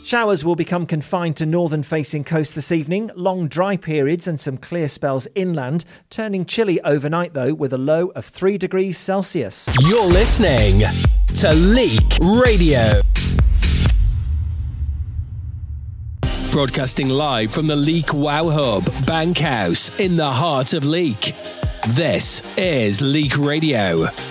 Showers will become confined to northern-facing coast this evening. Long dry periods and some clear spells inland. Turning chilly overnight, though, with a low of 3 degrees Celsius. You're listening to Leek Radio. Broadcasting live from the Leek Wow Hub, Bankhouse, in the heart of Leek. This is Leek Radio.